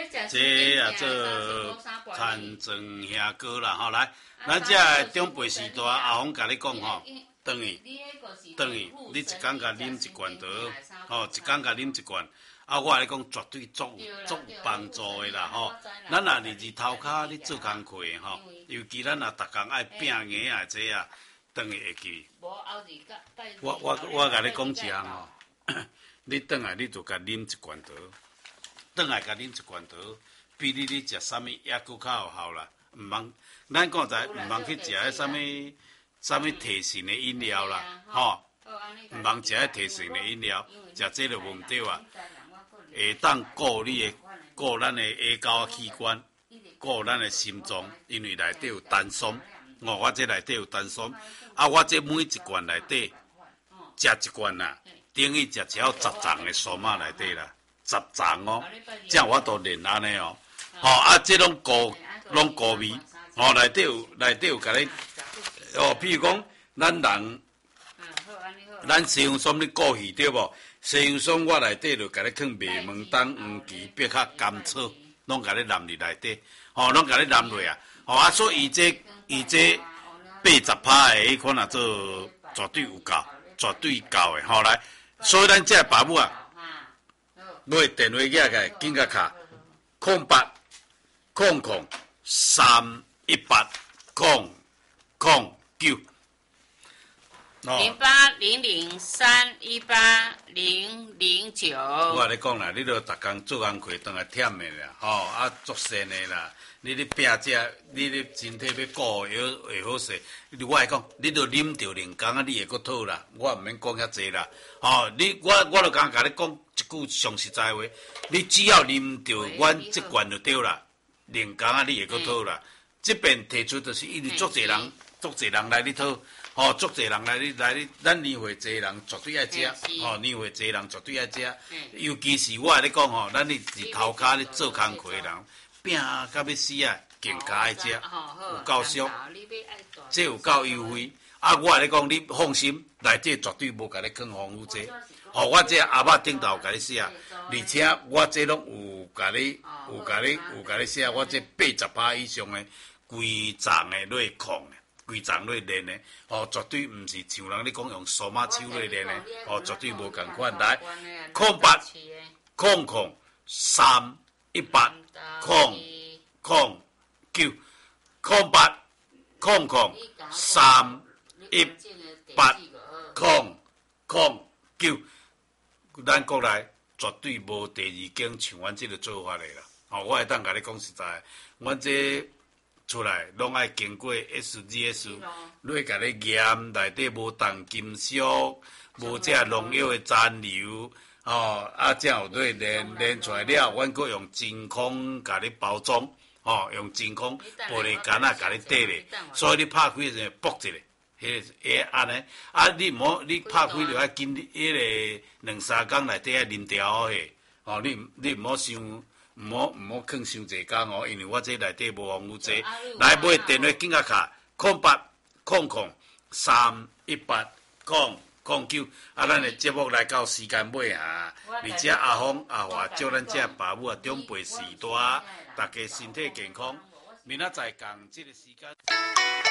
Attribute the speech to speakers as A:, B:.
A: 这也做田庄虾糕啦，吼来，咱这长辈时代阿峰甲你讲吼，等于，你一工甲啉一罐茶，吼，一工甲啉一罐，啊，我来讲绝对足有帮助的啦，吼。咱若日头骹咧做工课吼，尤其咱若逐工爱拼硬啊这啊，等于会记。我甲你讲一项吼，你转来你就甲啉一罐茶。转来甲啉一罐茶，比你食啥物还佫较有效啦。毋茫，咱讲在毋茫去食迄啥物提神的饮料啦，吼，毋茫食迄提神的饮料，食这就无毋对啊。会当顾咱的下沟器官，顾咱的心脏，因为内底有丹参，我这内底有丹参，啊，我这每一罐内底食一罐啦，等于食超10丛的酸仔内底啦。10丛哦，这样我都练安尼哦，吼啊，这拢高味，吼内底有甲你，哦，譬如讲咱人，咱西洋参你顾去对无？西洋参我内底就甲你放麦门冬、黄芪、百合、甘草，拢甲你淋入内底，吼，拢甲你淋落啊，吼啊，所以伊这80%的迄款啊做绝对有够，绝对够的，吼来，所以咱这爸母啊。买电话寄来，紧甲卡0800-318-009。
B: 0800-318-009。
A: 我咧讲啦，你著逐工做工课，当来忝的啦，吼啊，作闲的啦。你咧拼这，你咧身体要顾会好势。我来讲，你著啉着2工啊，你会佫好啦。我毋免讲遐济啦，吼，我著刚甲你讲一句上实在话，你只要啉着阮这罐就对啦，2工啊，你会佫好啦。这边提出就是因为足侪人来咧讨，吼，足侪人来咧，咱年岁侪人绝对爱食，吼，年岁侪人绝对爱食。尤其是我咧讲吼，咱日头骹咧做工课的人。拼到要死啊！更加爱食，有够俗，这有够优惠。啊，我咧讲，你放心，内底绝对无甲你放防腐剂。哦，我这阿嬷顶头甲你写，而且我这拢有甲你写，我这80%以上的规丛的内控的，规丛内练的，哦，绝对毋是像人咧讲用数码手内练的，哦，绝对无共款。来，0800-318-009，咱国内绝对无第二间像阮这个做法的啦。哦，我会当甲你讲实在，阮这出来拢爱经过 SGS， 来甲你验内底无重金属，无这农药的残留。哦，啊，这样有练出来了，阮阁用真空甲你包装，哦，用真空玻璃杆仔甲你缀咧，所以你拍开时薄一个，安尼，啊，你拍开就要紧，迄个2-3工内底要啉掉迄，哦，你毋好伤，毋好囥伤济工哦，因为我这内底无防腐剂，来买电话紧甲卡0800-318-009，啊，咱的节目来到时间尾啊，而且阿峰阿华祝咱这爸母啊长辈时代，大家身体健康，明仔载共这个时间。